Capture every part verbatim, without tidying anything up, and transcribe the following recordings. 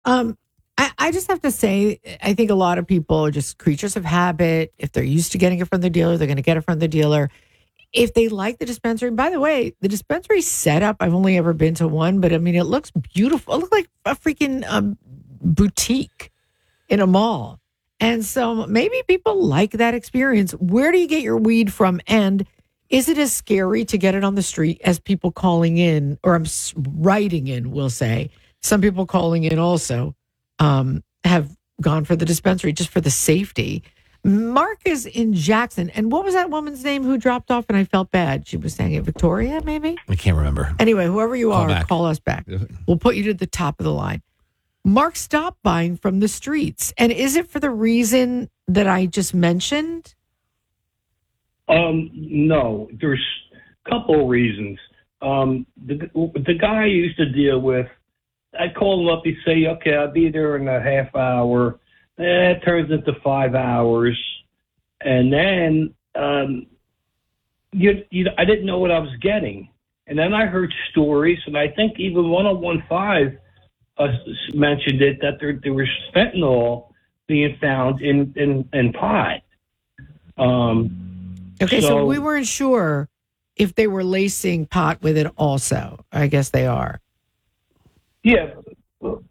Um, I, I just have to say, I think a lot of people are just creatures of habit. If they're used to getting it from the dealer, they're going to get it from the dealer. If they like the dispensary, by the way, the dispensary setup, I've only ever been to one, but I mean, it looks beautiful. It looks like a freaking um, boutique in a mall. And so maybe people like that experience. Where do you get your weed from? And is it as scary to get it on the street as people calling in, or I'm writing in, we'll say? Some people calling in also um, have gone for the dispensary just for the safety. Mark is in Jackson. And what was that woman's name who dropped off and I felt bad? She was saying it, Victoria, maybe? I can't remember. Anyway, whoever you Call are, back. call us back. We'll put you to the top of the line. Mark stopped buying from the streets. And is it for the reason that I just mentioned? Um, no, there's a couple of reasons. Um, the, the guy I used to deal with, I'd call him up, he'd say, okay, I'll be there in a half hour. Eh, it turns into five hours. And then um, you, you, I didn't know what I was getting. And then I heard stories, and I think even one oh one five uh, mentioned it, that there, there was fentanyl being found in, in, in pot. Um, okay, so, so we weren't sure if they were lacing pot with it also. I guess they are. Yeah. Well,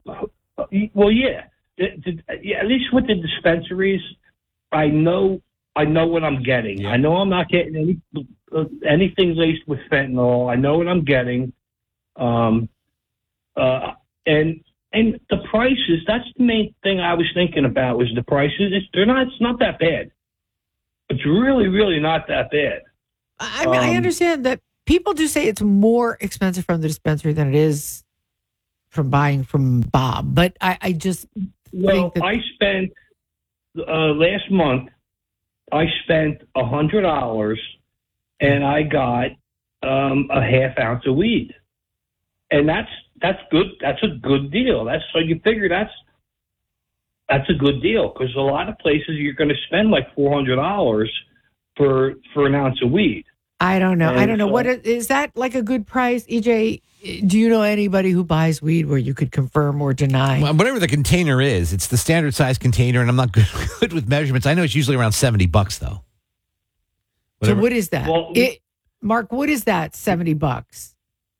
yeah. The, the, yeah. At least with the dispensaries, I know I know what I'm getting. Yeah. I know I'm not getting any uh, anything laced with fentanyl. I know what I'm getting. Um, uh, and and the prices. That's the main thing I was thinking about was the prices. It's, they're not. It's not that bad. It's really, really not that bad. I mean, um, I understand that people do say it's more expensive from the dispensary than it is from buying from Bob, but I, I just well, think that I spent uh, last month. I spent a hundred dollars, and I got um, a half ounce of weed, and that's that's good. That's a good deal. That's so you figure that's that's a good deal because a lot of places you're going to spend like four hundred dollars for for an ounce of weed. I don't know. And I don't know. so, What is that like a good price, E J? Do you know anybody who buys weed where you could confirm or deny? Well, whatever the container is, it's the standard size container, and I'm not good, good with measurements. I know it's usually around seventy bucks, though. Whatever. So what is that? Well, it, Mark, what is that, seventy bucks?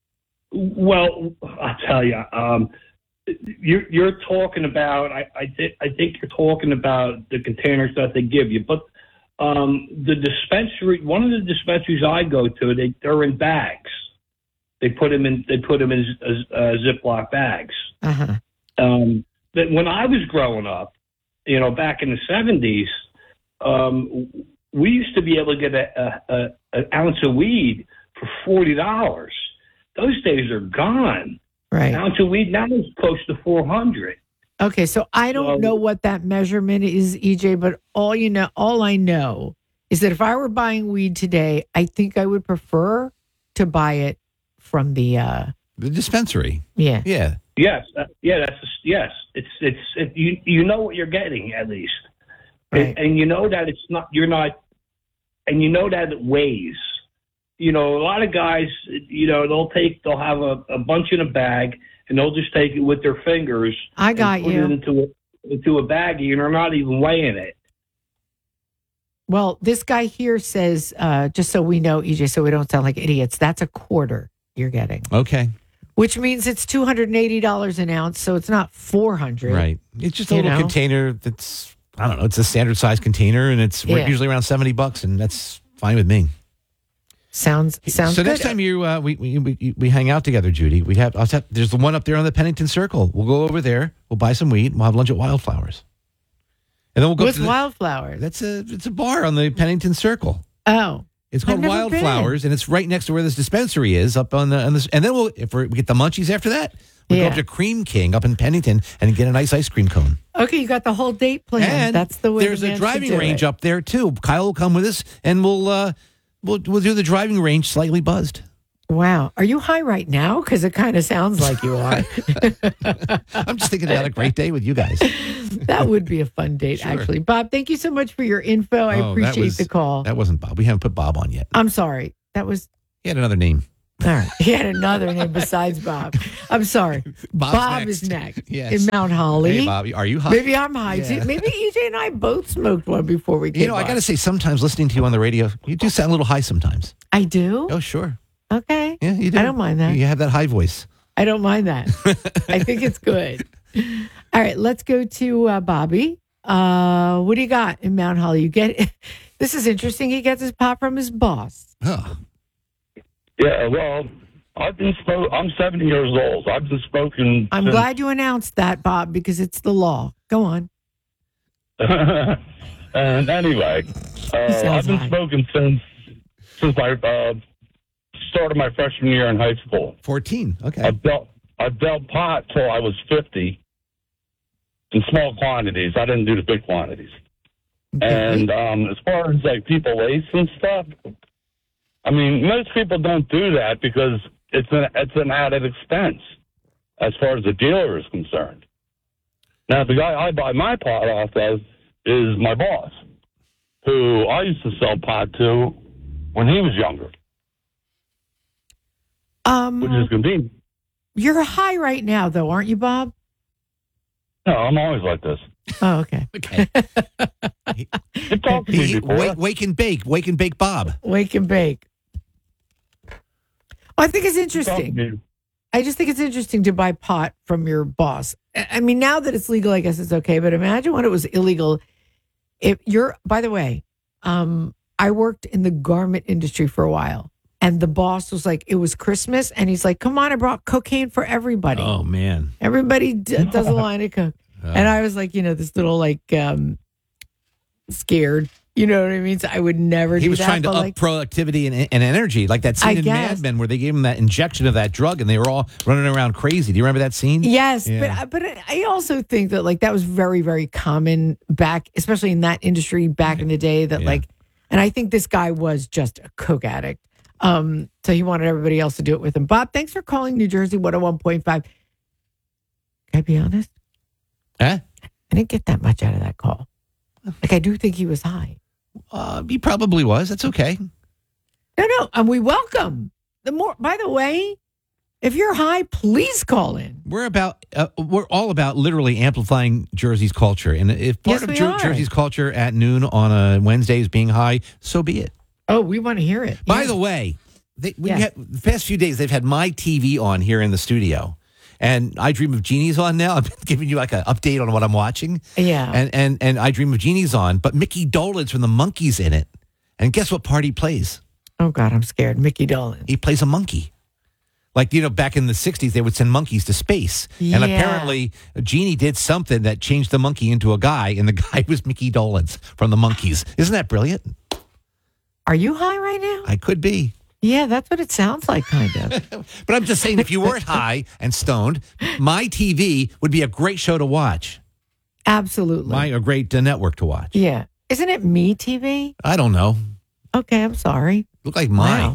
Well, I'll tell you. Um, you're, you're talking about, I, I, th- I think you're talking about the containers that they give you, but um, the dispensary, one of the dispensaries I go to, they, they're in bags. They put them in. They put them in uh, Ziploc bags. Uh-huh. Um, but when I was growing up, you know, back in the seventies, um, we used to be able to get a, a, a an ounce of weed for forty dollars. Those days are gone. Right. An ounce of weed now is close to four hundred. Okay, so I don't So- know what that measurement is, E J, but all you know, all I know is that if I were buying weed today, I think I would prefer to buy it from the uh The dispensary. yeah. Yeah. Yes, uh, yeah, that's yes. It's it's it, you you know what you're getting at least, Right. and, and you know that it's not you're not, and you know that it weighs. You know, a lot of guys, you know, they'll take they'll have a, a bunch in a bag and they'll just take it with their fingers. I got and put you. it into a into a baggie, and they're not even weighing it. Well, this guy here says, uh, just so we know, E J, so we don't sound like idiots, that's a quarter you're getting, Okay. which means it's two hundred eighty dollars an ounce, so it's not four hundred. Right. It's just a You little know? container that's, I don't know, it's a standard size container, and it's Yeah. usually around seventy bucks, and that's fine with me. Sounds sounds so good. next time you uh, we, we we we hang out together, Judy, we have, I'll have there's the one up there on the Pennington Circle. We'll go over there. We'll buy some weed. And we'll have lunch at Wildflowers, and then we'll go With to the, wildflowers. That's a it's a bar on the Pennington Circle. Oh. It's called I've never Wildflowers, and it's right next to where this dispensary is up on the on this. And then we'll if we're, we get the munchies after that, we'll Yeah. go up to Cream King up in Pennington and get a nice ice cream cone. Okay, you got the whole date planned. And That's the way there's the a man should driving do range it. up there too. Kyle will come with us, and we'll uh, we'll we'll do the driving range slightly buzzed. Wow. Are you high right now? Because it kind of sounds like you are. I'm just thinking about a great day with you guys. That would be a fun date, Sure. actually. Bob, thank you so much for your info. I Oh, that appreciate was- the call. That wasn't Bob. We haven't put Bob on yet. I'm sorry. That was He had another name. All right. He had another name besides Bob. I'm sorry. Bob's Bob next. is next Yes. in Mount Holly. Hey, Bob, are you high? Maybe I'm high Yeah. too. Maybe E J and I both smoked one before we came You know, I on. got to say, sometimes listening to you on the radio, you do sound a little high sometimes. I do? Oh, sure. Okay. Yeah, you do. I don't mind that. You have that high voice. I don't mind that. I think it's good. All right, let's go to uh, Bobby. Uh, what do you got in Mount Holly? You get this is interesting. He gets his pot from his boss. Oh. Yeah, well, I've been spoke. I'm seventy years old. I've been spoken. I'm since- glad you announced that, Bob, because it's the law. Go on. and anyway, uh, sounds I've been high. spoken since since I uh, started my freshman year in high school. fourteen. Okay. I've dealt I've dealt pot till I was fifty in small quantities. I didn't do the big quantities. Okay. And um, as far as like people ace and stuff, I mean, most people don't do that because it's an it's an added expense as far as the dealer is concerned. Now, the guy I buy my pot off of is my boss, who I used to sell pot to when he was younger, um, which is convenient. you're high right now, though, aren't you, Bob? No, I'm always like this. Oh, okay. Okay. You talked to me He, before. wake, wake and bake. Wake and bake Bob. Wake and bake. Well, I think it's You talked to interesting. me. I just think it's interesting to buy pot from your boss. I I mean, now that it's legal, I guess it's okay. But imagine when it was illegal. If you're, by the way, um, I worked in the garment industry for a while, and the boss was like, it was Christmas, and he's like, "Come on, I brought cocaine for everybody. Oh, man. Everybody d- does a line of coke." And I was like, you know, this little like um, scared. You know what I mean? So I would never He do was that. trying to but, up like, productivity and, and energy, like that scene I in guess. Mad Men where they gave him that injection of that drug and they were all running around crazy. Do you remember that scene? Yes, Yeah. but but I also think that like that was very very common back, especially in that industry back in the day. That Yeah. like, and I think this guy was just a coke addict. Um, so he wanted everybody else to do it with him. Bob, thanks for calling New Jersey one oh one point five. Can I be honest? Huh? I didn't get that much out of that call. Like I do think he was high. Uh, he probably was. That's okay. No, no, and we welcome the more. By the way, if you're high, please call in. We're about uh, we're all about literally amplifying Jersey's culture, and if part Yes, of we Jer- are. Jersey's culture at noon on a Wednesday is being high, so be it. Oh, we want to hear it. By Yeah. the way, they, we Yeah. had, the past few days they've had my T V on here in the studio, and I Dream of Jeannie's on now. I've been giving you like an update on what I'm watching. Yeah. and and and I Dream of Jeannie's on, but Mickey Dolenz from the Monkees in it, and guess what part he plays? Oh God, I'm scared. Mickey Dolan. He plays a monkey. Like, you know, back in the sixties, they would send monkeys to space. And Yeah. apparently, Genie did something that changed the monkey into a guy, and the guy was Mickey Dolenz from the Monkees. Isn't that brilliant? Are you high right now? I could be. Yeah, that's what it sounds like, kind of. But I'm just saying, if you weren't high and stoned, my T V would be a great show to watch. Absolutely. My a great uh, network to watch. Yeah. Isn't it Me T V? I don't know. Okay, I'm sorry. Look like mine. Wow.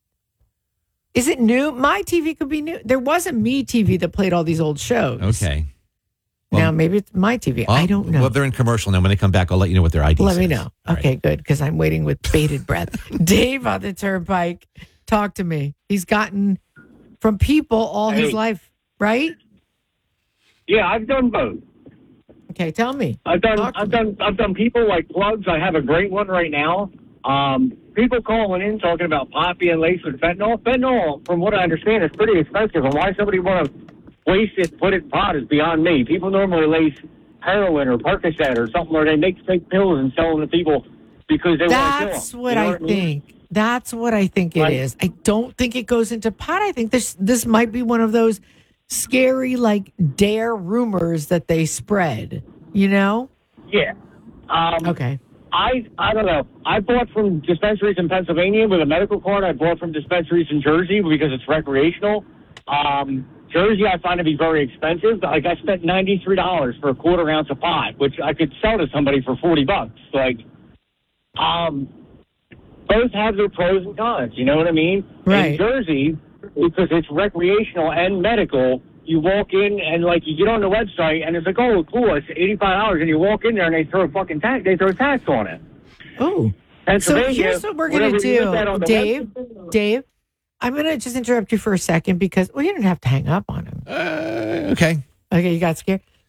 Is it new? My T V could be new. There was a Me T V that played all these old shows. Okay. now maybe it's My T V. I don't know. Well, they're in commercial now. When they come back, I'll let you know what their I D Let me says. know. All Okay, right. good, because I'm waiting with bated breath. Dave on the turnpike, talk to me. He's gotten from people all his Hey. life, right? Yeah, I've done both. Okay, tell me. I've done Talk to I've me. done I've done people like plugs. I have a great one right now. Um, people calling in talking about pot being laced with fentanyl. Fentanyl, from what I understand, is pretty expensive, and why somebody want to waste it, put it in pot is beyond me. People normally lace heroin or Percocet or something, or they make fake pills and sell them to people because they want to kill them. That's what You know I what mean? think. That's what I think it Right. is. I don't think it goes into pot. I think this this might be one of those scary like dare rumors that they spread. You know? Yeah. Um, Okay. I I don't know. I bought from dispensaries in Pennsylvania with a medical card. I bought from dispensaries in Jersey because it's recreational. Um, Jersey I find to be very expensive. Like I spent ninety-three dollars for a quarter ounce of pot, which I could sell to somebody for forty bucks. Like, um, both have their pros and cons. You know what I mean? Right. In Jersey, because it's recreational and medical, you walk in and like you get on the website and it's like, oh, cool, it's eighty-five dollars, and you walk in there and they throw a fucking tax, they throw a tax on it. Oh. So Pennsylvania, here's what we're gonna whatever you look at do, on the Dave. website- Dave, I'm going to just interrupt you for a second because, well, you didn't have to hang up on him. Uh, okay. Okay, you got scared.